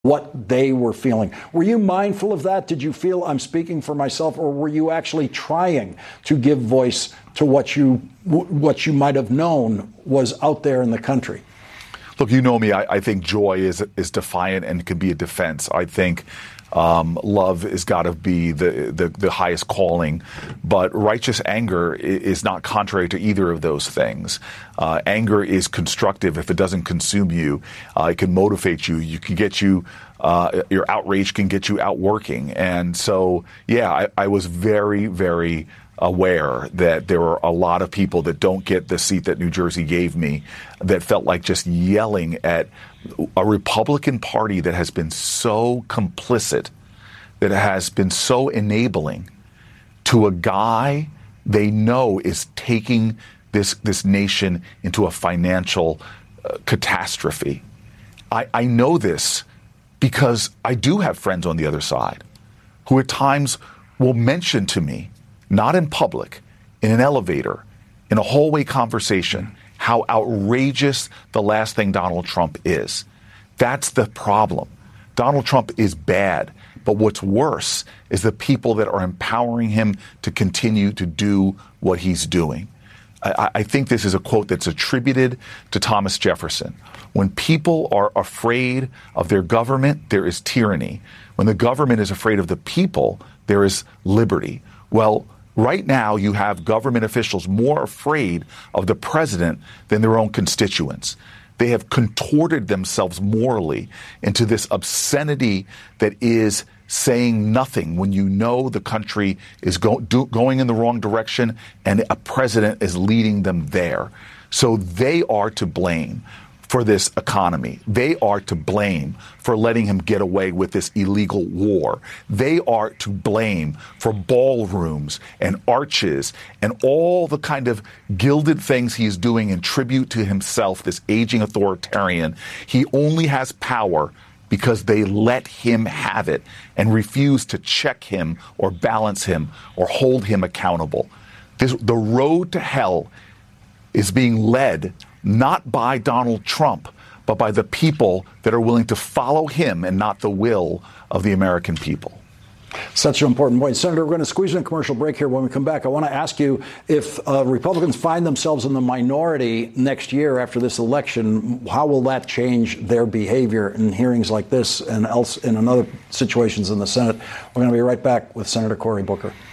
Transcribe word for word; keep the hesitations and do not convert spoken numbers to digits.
what they were feeling. Were you mindful of that? Did you feel I'm speaking for myself, or were you actually trying to give voice to what you what you might have known was out there in the country? Look, you know me. I, I think joy is is defiant and can be a defense. I think um, love has got to be the, the the highest calling, but righteous anger is not contrary to either of those things. Uh, anger is constructive if it doesn't consume you. Uh, it can motivate you. You can get you. Uh, your outrage can get you out working. And so, yeah, I, I was very, very aware that there were a lot of people that don't get the seat that New Jersey gave me that felt like just yelling at a Republican Party that has been so complicit, that has been so enabling to a guy they know is taking this this nation into a financial uh, catastrophe. I, I know this because I do have friends on the other side who at times will mention to me, not in public, in an elevator, in a hallway conversation, how outrageous the last thing Donald Trump is. That's the problem. Donald Trump is bad, but what's worse is the people that are empowering him to continue to do what he's doing. I, I think this is a quote that's attributed to Thomas Jefferson. When people are afraid of their government, there is tyranny. When the government is afraid of the people, there is liberty. Well, right now, you have government officials more afraid of the president than their own constituents. They have contorted themselves morally into this obscenity that is saying nothing when you know the country is go, do, going in the wrong direction and a president is leading them there. So they are to blame for this economy. They are to blame for letting him get away with this illegal war. They are to blame for ballrooms and arches and all the kind of gilded things he's doing in tribute to himself, this aging authoritarian. He only has power because they let him have it and refuse to check him or balance him or hold him accountable. This, the road to hell is being led not by Donald Trump, but by the people that are willing to follow him and not the will of the American people. Such an important point. Senator, we're going to squeeze in a commercial break here. When we come back, I want to ask you if uh, Republicans find themselves in the minority next year after this election, how will that change their behavior in hearings like this and else in other situations in the Senate? We're going to be right back with Senator Cory Booker.